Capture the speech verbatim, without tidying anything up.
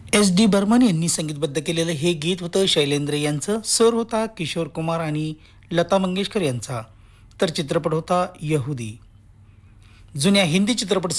S D Burman यांनी संगीतबद्ध केलेलं हे गीत होतं शैलेंद्र यांचं. स्वर होता किशोर कुमार आणि लता मंगेशकर यांचा. तर चित्रपट होता यहुदी. जुन्या हिंदी चित्रपट